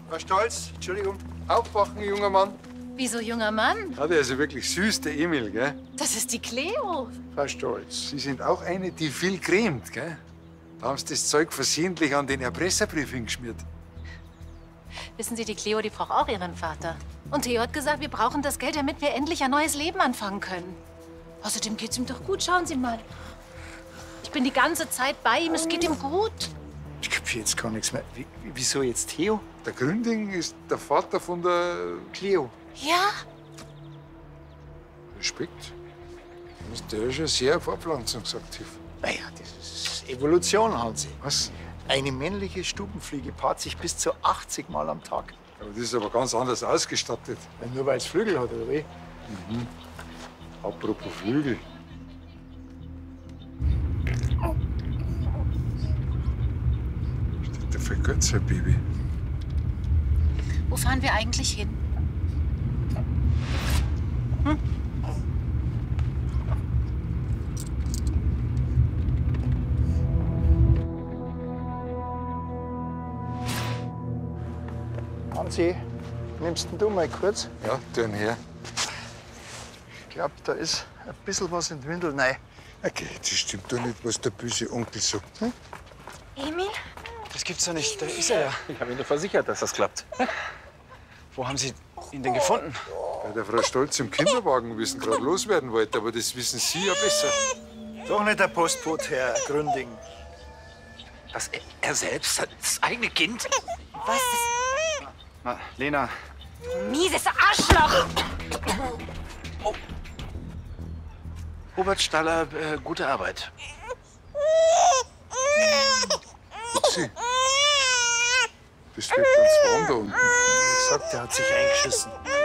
Frau Stolz, Entschuldigung. Aufwachen, junger Mann. Wieso junger Mann? Ja, der ist ja wirklich süß, der Emil, gell? Das ist die Cleo. Frau Stolz, Sie sind auch eine, die viel cremt, gell? Da haben Sie das Zeug versehentlich an den Erpresserbrief hingeschmiert. Wissen Sie, die Cleo, die braucht auch ihren Vater. Und Theo hat gesagt, wir brauchen das Geld, damit wir endlich ein neues Leben anfangen können. Außerdem geht's ihm doch gut, schauen Sie mal. Ich bin die ganze Zeit bei ihm, es geht ihm gut. Ich kapiere jetzt gar nichts mehr. Wieso jetzt Theo? Der Gründing ist der Vater von der Cleo. Ja? Respekt. Der ist ja sehr fortpflanzungsaktiv. Naja, das ist Evolution, Hansi. Was? Eine männliche Stubenfliege paart sich bis zu 80 Mal am Tag. Aber das ist aber ganz anders ausgestattet. Ja, nur weil es Flügel hat, oder wie? Apropos Flügel. Steht der Vergötzer, Baby. Wo fahren wir eigentlich hin? Hansi, nimmst denn du mal kurz? Ja, turn her. Ich glaube, da ist ein bisschen was in die Windel rein. Okay, das stimmt doch nicht, was der böse Onkel sagt. Hm? Emil? Das gibt's doch nicht. Da ist er ja. Ich habe Ihnen doch versichert, dass das klappt. Wo haben Sie ihn denn gefunden? Bei der Frau Stolz im Kinderwagen, wie sie ihn gerade loswerden wollte. Aber das wissen Sie ja besser. Doch nicht der Postbote, Herr Gründing. Das er selbst, das eigene Kind? Was? Na, Lena, Mieses Arschloch! Robert Staller, gute Arbeit. Upsi. Das wird ganz warm da unten. Wie gesagt, der hat sich eingeschissen.